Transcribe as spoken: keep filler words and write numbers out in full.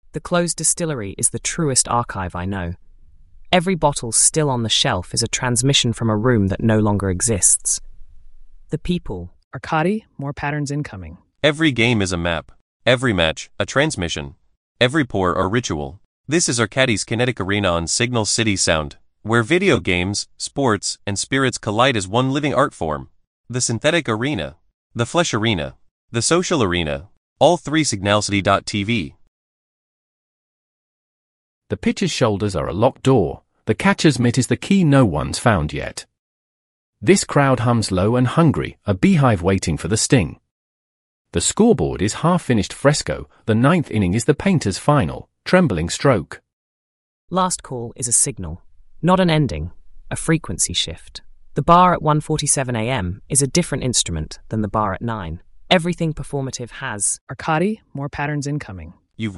The closed distillery is the truest archive I know. Every bottle still on the shelf is a transmission from a room that no longer exists. The people. Arkady, more patterns incoming. Every game is a map. Every match, a transmission. Every pour, a ritual. This is Arkady's Kinetic Arena on Signal City Sound, where video games, sports, and spirits collide as one living art form. The synthetic arena. The flesh arena. The social arena. All three signalcity dot t v. The pitcher's shoulders are a locked door. The catcher's mitt is the key no one's found yet. This crowd hums low and hungry, a beehive waiting for the sting. The scoreboard is half-finished fresco. The ninth inning is the painter's final, trembling stroke. Last call is a signal, not an ending, a frequency shift. The bar at one forty-seven a m is a different instrument than the bar at nine. Everything performative has. Arkady, more patterns incoming.